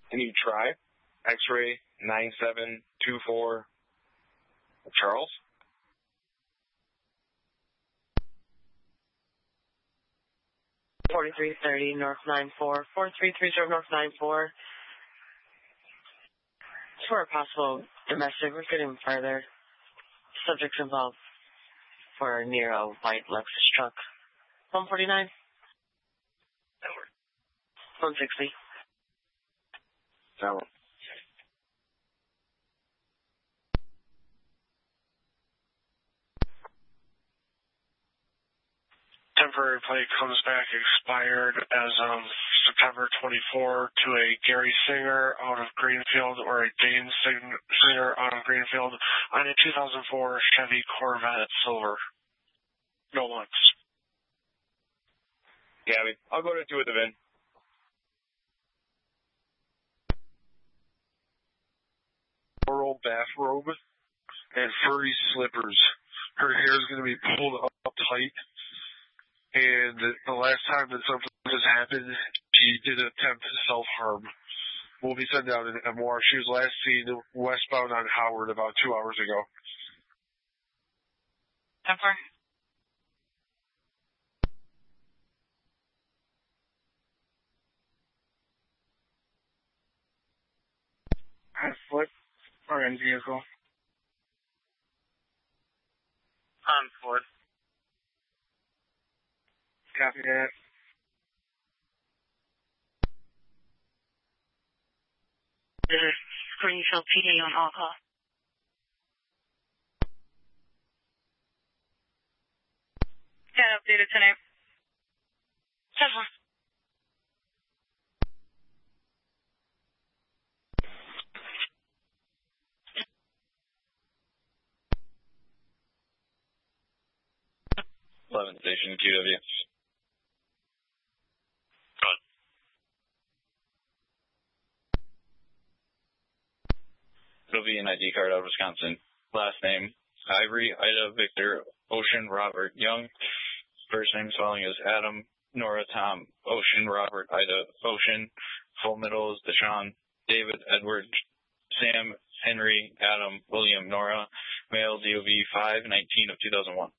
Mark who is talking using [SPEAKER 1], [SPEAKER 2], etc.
[SPEAKER 1] Can you try? X-ray 9724 Charles?
[SPEAKER 2] $4330 North 94, 4330 North 94. For a possible domestic, we're getting further. Subjects involved for near a white Lexus truck. 149. 160.
[SPEAKER 1] Sound.
[SPEAKER 3] Temporary plate comes back expired as of September 24 to a Gary Singer out of Greenfield or a Dane Singer out of Greenfield on a 2004 Chevy Corvette Silver. No lux.
[SPEAKER 1] Gabby, I'll go to 2 at the VIN.
[SPEAKER 4] Floral bathrobe and furry slippers. Her hair is going to be pulled up tight. And the last time that something has happened, she did attempt self-harm. We'll be sent down in MOR. She was last seen westbound on Howard about 2 hours ago.
[SPEAKER 5] Temper.
[SPEAKER 3] On foot or in vehicle?
[SPEAKER 5] On foot.
[SPEAKER 3] Copy that.
[SPEAKER 5] This is Greenfield PD on all call. Got updated tonight. 10-4.
[SPEAKER 1] Station QW. It'll be an ID card out of Wisconsin. Last name, Ivory, Ida, Victor, Ocean, Robert, Young. First name spelling is Adam, Nora, Tom, Ocean, Robert, Ida, Ocean. Full middle is Deshaun, David, Edward, Sam, Henry, Adam, William, Nora. Male, DOV 5/19 of 2001.